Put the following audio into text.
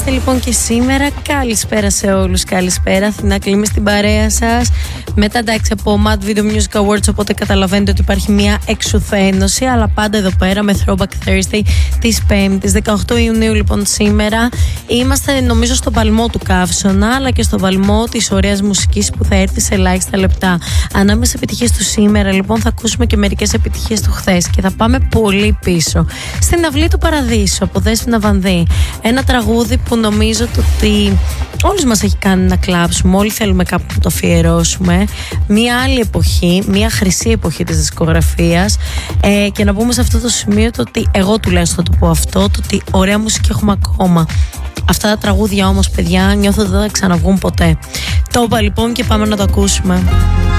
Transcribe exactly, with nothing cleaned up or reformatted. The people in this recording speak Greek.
είμαστε λοιπόν και σήμερα. Καλησπέρα σε όλους, καλησπέρα. Αθηνά Κλίμη στην παρέα σας. Μετά εντάξει από Mad Video Music Awards, οπότε καταλαβαίνετε ότι υπάρχει μια εξουθένωση, αλλά πάντα εδώ πέρα με Throwback Thursday της Πέμπτης, δεκαοκτώ Ιουνίου λοιπόν σήμερα. Είμαστε νομίζω στον παλμό του καύσωνα, αλλά και στον παλμό της ωραίας μουσικής που θα έρθει σε ελάχιστα λεπτά. Ανάμεσα επιτυχίες του σήμερα λοιπόν θα ακούσουμε και μερικές επιτυχίες του χθες και θα πάμε πολύ πίσω. Στην Αυλή του Παραδείσου από Δέσποινα Βανδύ. Ένα τραγούδι που νομίζω ότι όλους μας έχει κάνει να κλάψουμε, όλοι θέλουμε κάπου να το αφιερώσουμε. Μία άλλη εποχή, μία χρυσή εποχή της δισκογραφίας, ε, και να πούμε σε αυτό το σημείο το ότι εγώ τουλάχιστον θα το πω αυτό, το ότι ωραία μουσική έχουμε ακόμα. Αυτά τα τραγούδια όμως παιδιά νιώθω ότι δεν θα ξαναβγούν ποτέ. Το είπα λοιπόν και πάμε να το ακούσουμε.